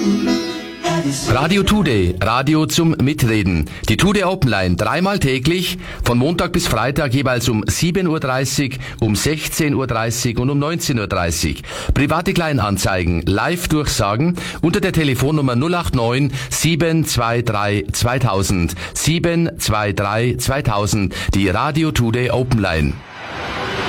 Radio Today, Radio zum Mitreden. Die Today Open Line, dreimal täglich, von Montag bis Freitag jeweils um 7.30 Uhr, um 16.30 Uhr und um 19.30 Uhr. Private Kleinanzeigen, Live-Durchsagen unter der Telefonnummer 089 723 2000. 723 2000, die Radio Today Open Line.